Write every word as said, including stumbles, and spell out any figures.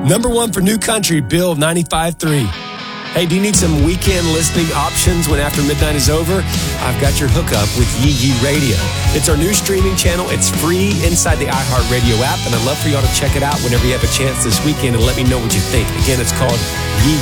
Number one for New Country, Bill ninety-five three. Hey, do you need some weekend listening options when after midnight is over? I've got your hookup with Yee Yee Radio. It's our new streaming channel. It's free inside the iHeartRadio app, and I'd love for y'all to check it out whenever you have a chance this weekend and let me know what you think. Again, it's called Yee